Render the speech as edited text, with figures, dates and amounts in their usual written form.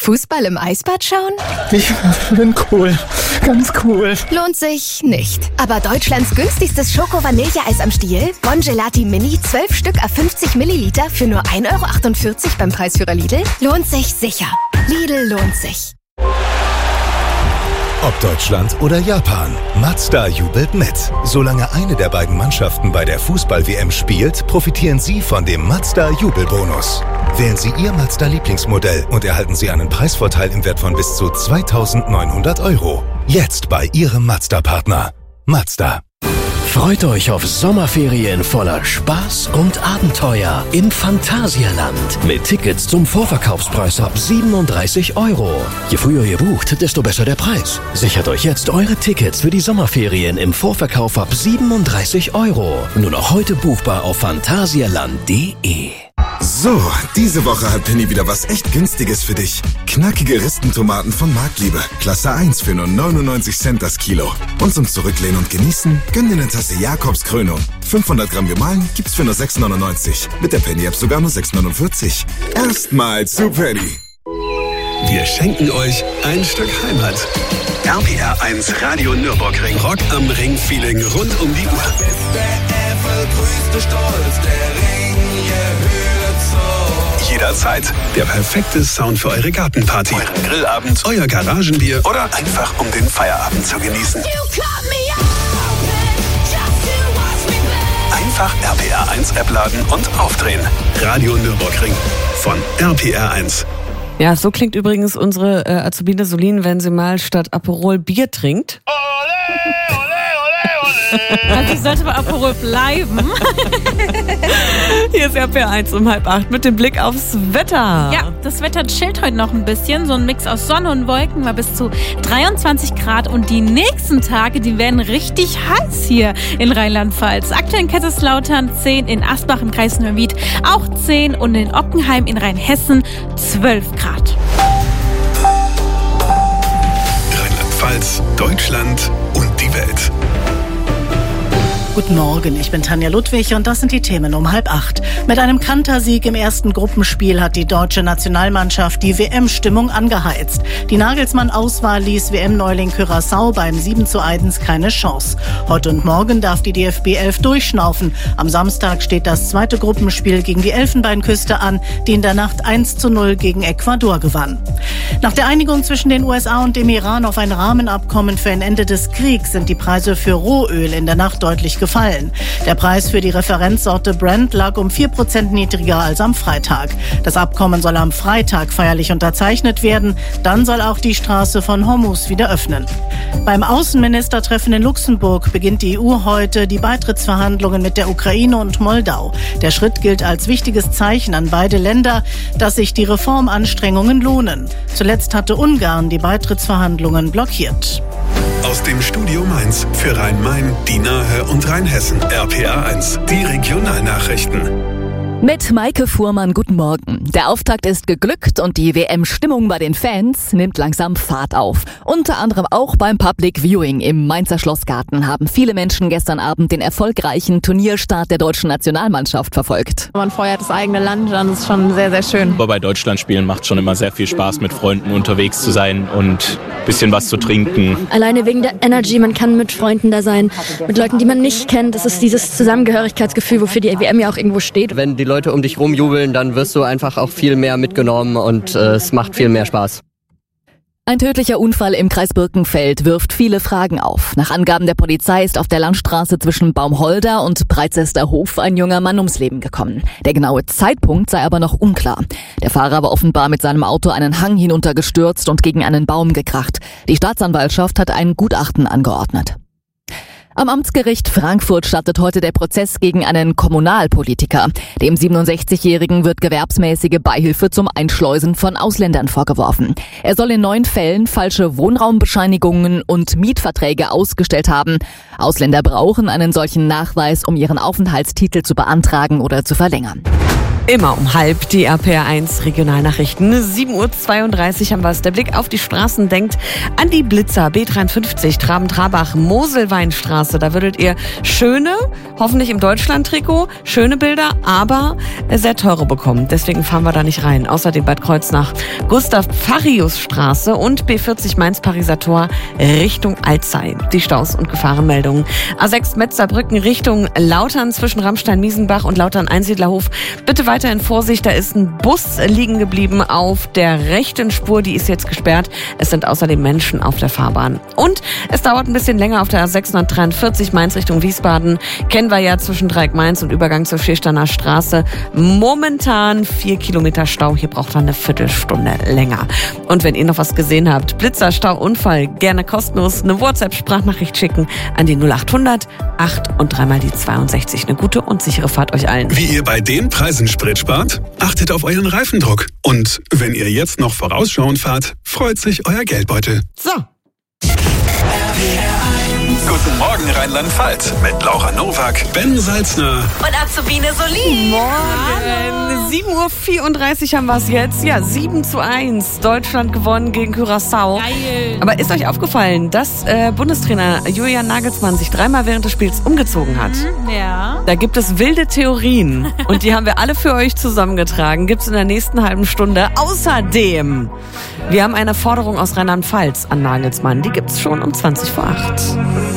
Fußball im Eisbad schauen? Ich bin cool. Ganz cool. Lohnt sich nicht. Aber Deutschlands günstigstes Schoko-Vanilleeis am Stiel? Bongelati Mini, 12 Stück à 50 Milliliter für nur 1,48 € beim Preisführer Lidl? Lohnt sich sicher. Lidl lohnt sich. Ob Deutschland oder Japan, Mazda jubelt mit. Solange eine der beiden Mannschaften bei der Fußball-WM spielt, profitieren Sie von dem Mazda-Jubelbonus. Wählen Sie Ihr Mazda-Lieblingsmodell und erhalten Sie einen Preisvorteil im Wert von bis zu 2.900 €. Jetzt bei Ihrem Mazda-Partner. Mazda. Freut euch auf Sommerferien voller Spaß und Abenteuer im Phantasialand. Mit Tickets zum Vorverkaufspreis ab 37 €. Je früher ihr bucht, desto besser der Preis. Sichert euch jetzt eure Tickets für die Sommerferien im Vorverkauf ab 37 €. Nur noch heute buchbar auf phantasialand.de. So, diese Woche hat Penny wieder was echt Günstiges für dich. Knackige Ristentomaten von Marktliebe. Klasse 1 für nur 99 Cent das Kilo. Und zum Zurücklehnen und Genießen, gönn dir eine Tasse Jakobs Krönung. 500 Gramm gemahlen gibt's für nur 6,99. Mit der Penny-App sogar nur 6,49. Erstmal zu Penny. Wir schenken euch ein Stück Heimat. RPR 1 Radio Nürburgring. Rock am Ring-Feeling rund um die Uhr. Jederzeit der perfekte Sound für eure Gartenparty, euren Grillabend, euer Garagenbier oder einfach um den Feierabend zu genießen. Einfach RPR 1 App laden und aufdrehen. Radio Nürburgring von RPR 1. Ja, so klingt übrigens unsere Azubine Solin, wenn sie mal statt Aperol Bier trinkt. Ole, ole, ole, ole. Also ich sollte bei Aperol bleiben. Hier ist RPR 1 um 7:30 mit dem Blick aufs Wetter. Ja, das Wetter chillt heute noch ein bisschen. So ein Mix aus Sonne und Wolken war bis zu 23 Grad. Und die nächsten Tage, die werden richtig heiß hier in Rheinland-Pfalz. Aktuell in Kaiserslautern 10, in Asbach im Kreis Neuwied auch 10 und in Ockenheim in Rheinhessen 12 Grad. Rheinland-Pfalz, Deutschland und die Welt. Guten Morgen, ich bin Tanja Ludwig und das sind die Themen um 7:30. Mit einem Kantersieg im ersten Gruppenspiel hat die deutsche Nationalmannschaft die WM-Stimmung angeheizt. Die Nagelsmann-Auswahl ließ WM-Neuling Curaçao beim 7:1 keine Chance. Heute und morgen darf die DFB 11 durchschnaufen. Am Samstag steht das zweite Gruppenspiel gegen die Elfenbeinküste an, die in der Nacht 1:0 gegen Ecuador gewann. Nach der Einigung zwischen den USA und dem Iran auf ein Rahmenabkommen für ein Ende des Kriegs sind die Preise für Rohöl in der Nacht deutlich gefallen. Der Preis für die Referenzsorte Brent lag um 4% niedriger als am Freitag. Das Abkommen soll am Freitag feierlich unterzeichnet werden. Dann soll auch die Straße von Hormuz wieder öffnen. Beim Außenministertreffen in Luxemburg beginnt die EU heute die Beitrittsverhandlungen mit der Ukraine und Moldau. Der Schritt gilt als wichtiges Zeichen an beide Länder, dass sich die Reformanstrengungen lohnen. Zuletzt hatte Ungarn die Beitrittsverhandlungen blockiert. Aus dem Studio Mainz für Rhein-Main, die Nahe und Rheinhessen. RPR 1, die Regionalnachrichten. Mit Maike Fuhrmann, guten Morgen. Der Auftakt ist geglückt und die WM-Stimmung bei den Fans nimmt langsam Fahrt auf. Unter anderem auch beim Public Viewing im Mainzer Schlossgarten haben viele Menschen gestern Abend den erfolgreichen Turnierstart der deutschen Nationalmannschaft verfolgt. Man feuert das eigene Land, dann ist es schon sehr, sehr schön. Aber bei Deutschlandspielen macht es schon immer sehr viel Spaß, mit Freunden unterwegs zu sein und ein bisschen was zu trinken. Alleine wegen der Energy, man kann mit Freunden da sein, mit Leuten, die man nicht kennt. Das ist dieses Zusammengehörigkeitsgefühl, wofür die WM ja auch irgendwo steht. Wenn die Leute um dich rumjubeln, dann wirst du einfach auch viel mehr mitgenommen und es macht viel mehr Spaß. Ein tödlicher Unfall im Kreis Birkenfeld wirft viele Fragen auf. Nach Angaben der Polizei ist auf der Landstraße zwischen Baumholder und Breitzesterhof ein junger Mann ums Leben gekommen. Der genaue Zeitpunkt sei aber noch unklar. Der Fahrer war offenbar mit seinem Auto einen Hang hinuntergestürzt und gegen einen Baum gekracht. Die Staatsanwaltschaft hat ein Gutachten angeordnet. Am Amtsgericht Frankfurt startet heute der Prozess gegen einen Kommunalpolitiker. Dem 67-Jährigen wird gewerbsmäßige Beihilfe zum Einschleusen von Ausländern vorgeworfen. Er soll in 9 Fällen falsche Wohnraumbescheinigungen und Mietverträge ausgestellt haben. Ausländer brauchen einen solchen Nachweis, um ihren Aufenthaltstitel zu beantragen oder zu verlängern. Immer um halb die RPR1 Regionalnachrichten. 7:32 Uhr haben wir es. Der Blick auf die Straßen denkt an die Blitzer, B53, Traben-Trabach, Moselweinstraße. Da würdet ihr schöne, hoffentlich im Deutschland-Trikot, schöne Bilder, aber sehr teure bekommen. Deswegen fahren wir da nicht rein. Außerdem Bad Kreuznach, Gustav-Pfarius-Straße und B40 Mainz-Pariser Tor Richtung Alzey. Die Staus und Gefahrenmeldungen. A6 Metzerbrücken Richtung Lautern zwischen Rammstein-Miesenbach und Lautern-Einsiedlerhof. Bitte weiterhin Vorsicht, da ist ein Bus liegen geblieben auf der rechten Spur, die ist jetzt gesperrt. Es sind außerdem Menschen auf der Fahrbahn. Und es dauert ein bisschen länger auf der A643 Mainz Richtung Wiesbaden. Kennen wir ja zwischen Dreieck-Mainz und Übergang zur Viersteiner Straße. Momentan 4 Kilometer Stau, hier braucht man eine Viertelstunde länger. Und wenn ihr noch was gesehen habt, Blitzer, Stau, Unfall, gerne kostenlos eine WhatsApp-Sprachnachricht schicken an die 0800 8 und 3 die 62. Eine gute und sichere Fahrt euch allen. Wie ihr bei den Preisen Sprit spart? Achtet auf euren Reifendruck. Und wenn ihr jetzt noch vorausschauend fahrt, freut sich euer Geldbeutel. So. Guten Morgen Rheinland-Pfalz mit Laura Nowak, Ben Salzner und Azubine Solin. Morgen. 7:34 Uhr haben wir es jetzt. Ja, 7:1. Deutschland gewonnen gegen Curaçao. Geil. Aber ist euch aufgefallen, dass Bundestrainer Julian Nagelsmann sich 3-mal während des Spiels umgezogen hat? Ja. Da gibt es wilde Theorien. Und die haben wir alle für euch zusammengetragen. Gibt es in der nächsten halben Stunde. Außerdem, wir haben eine Forderung aus Rheinland-Pfalz an Nagelsmann. Die gibt es schon um 7:20.